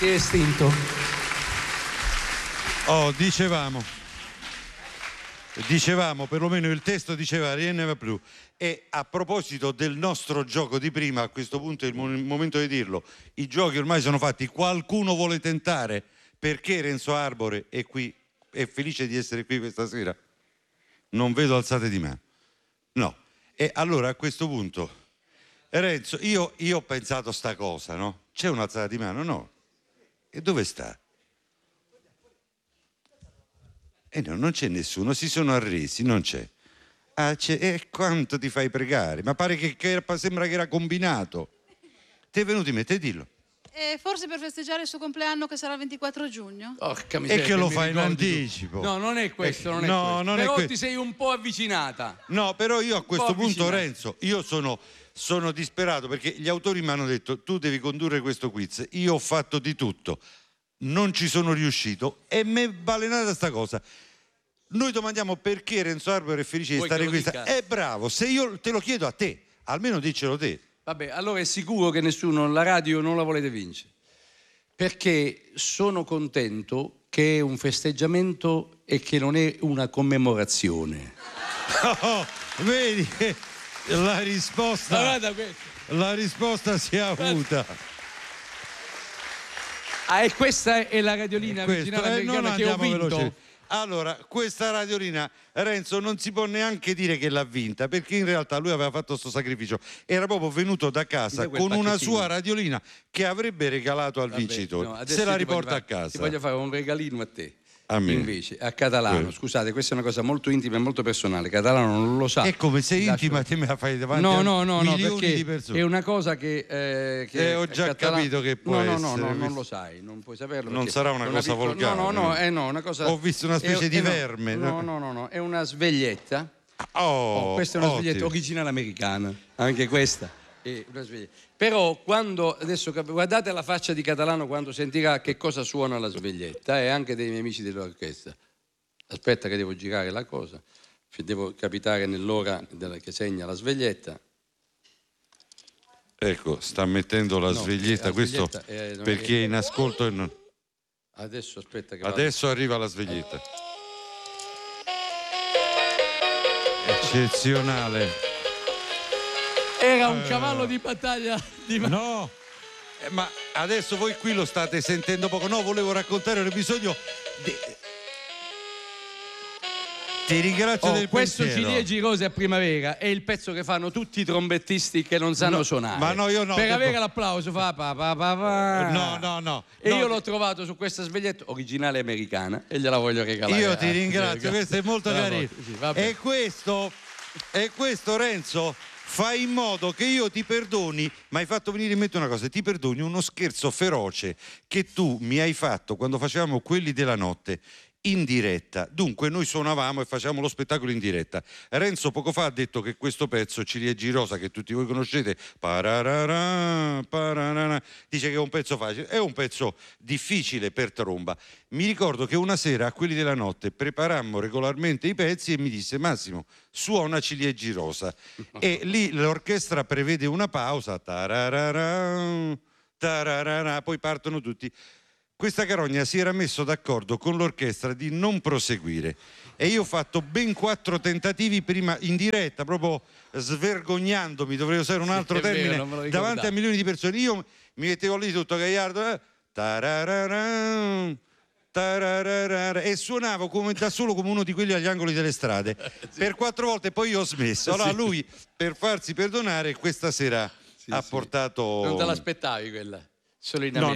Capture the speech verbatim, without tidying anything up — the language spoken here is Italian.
Si è estinto. Oh, dicevamo, dicevamo, perlomeno il testo diceva Rien ne va plus. E a proposito del nostro gioco di prima, a questo punto è il momento di dirlo, i giochi ormai sono fatti, qualcuno vuole tentare? Perché Renzo Arbore è qui, è felice di essere qui questa sera? Non vedo alzate di mano. No. E allora a questo punto, Renzo, io, io ho pensato sta cosa, no? C'è un'alzata di mano? No. E dove sta? E no, non c'è nessuno, si sono arresi, non c'è. Ah, c'è. E quanto ti fai pregare? Ma pare che, che sembra che era combinato. Ti è venuto in mente, dillo. Eh, forse per festeggiare il suo compleanno che sarà il ventiquattro giugno. Porca miseria, E che lo mi fai in ricordi tu. anticipo. No, non è questo, non è no, questo. non è Però que- ti sei un po' avvicinata. No, però io a questo punto, avvicinata. Renzo, io sono, sono disperato perché gli autori mi hanno detto tu devi condurre questo quiz. Io ho fatto di tutto, non ci sono riuscito e mi è balenata sta cosa. Noi domandiamo perché Renzo Arbore è felice Vuoi di stare che lo qui. dica? È bravo, se io te lo chiedo a te, almeno diccelo te. Vabbè, allora è sicuro che nessuno, la radio non la volete vincere. Perché sono contento che è un festeggiamento e che non è una commemorazione. Oh, vedi che la risposta, Guarda questo. la risposta si è avuta. Ah, e questa è la radiolina Questo, originale eh, non americana che ho andiamo vinto. veloci. Allora, questa radiolina, Renzo, non si può neanche dire che l'ha vinta, perché in realtà lui aveva fatto questo sacrificio. Era proprio venuto da casa Mi dai quel con una pacchettino? sua radiolina che avrebbe regalato al Vabbè, vincitore. no, adesso Se la ti voglio riporta a fare- casa. Ti voglio fare un regalino a te. A me. Invece, a Catalano, Eh. scusate, questa è una cosa molto intima e molto personale. Catalano non lo sa. E come sei Ti lascio- intima, te me la fai davanti No, a no, no, no, milioni perché di persone. è una cosa che, eh, che Eh, ho già Catalano- capito che può no, no, essere, no, no, non visto- lo sai, non puoi saperlo. Non perché sarà una è cosa piccola- volgare, No, no, no, no? eh, no, una cosa. Ho visto una specie è- di eh, no, verme. No, no, no, no, è una sveglietta. Oh, Oh, questa è una ottimo. sveglietta originale americana, anche questa. È una sveglietta. Però quando adesso cap- guardate la faccia di Catalano quando sentirà che cosa suona la sveglietta e anche dei miei amici dell'orchestra. Aspetta che devo girare la cosa, devo capitare nell'ora della- che segna la sveglietta. Ecco, sta mettendo la No, sveglietta, la questo sveglietta è- non è- perché è in ascolto e non... Adesso aspetta che vado. Adesso arriva la sveglietta. Eccezionale. Era un cavallo di battaglia di ma- No, eh, ma adesso voi qui lo state sentendo poco. No, volevo raccontare un episodio. di- Ti ringrazio Oh, del questo pensiero. Ciliegi Rose a primavera è il pezzo che fanno tutti i trombettisti che non sanno No, suonare. ma no, io no, Per devo- avere l'applauso fa pa pa pa pa. No, no, no. E no, io l'ho trovato su questa sveglietta originale americana e gliela voglio regalare. Io ti Ah, ringrazio, questo è molto Bravo, carino. sì, vabbè. E questo, e questo, Renzo, fa in modo che io ti perdoni, ma hai fatto venire in mente una cosa, ti perdoni uno scherzo feroce che tu mi hai fatto quando facevamo Quelli della notte in diretta. Dunque noi suonavamo e facevamo lo spettacolo in diretta. Renzo poco fa ha detto che questo pezzo Ciliegi Rosa, che tutti voi conoscete, pararara, pararara, dice che è un pezzo facile, è un pezzo difficile per tromba. Mi ricordo che una sera a Quelli della notte preparammo regolarmente i pezzi e mi disse Massimo suona Ciliegi Rosa e lì l'orchestra prevede una pausa, tararara, tararara, poi partono tutti. Questa carogna si era messo d'accordo con l'orchestra di non proseguire e io ho fatto ben quattro tentativi prima in diretta, proprio svergognandomi, dovrei usare un altro è vero, termine, non me lo ricordavo. davanti a milioni di persone. Io mi mettevo lì tutto gagliardo eh, tararara, tararara, e suonavo come, da solo come uno di quelli agli angoli delle strade per quattro volte, poi ho smesso. Allora Sì. lui, per farsi perdonare, questa sera Sì, ha sì. portato... Non te l'aspettavi quella? Solo in No,